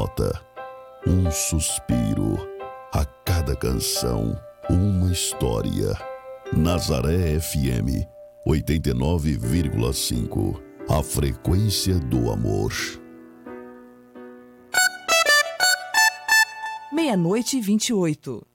nota, um suspiro, a cada canção, uma história. Nazaré FM 89,5. A frequência do amor. 00:28.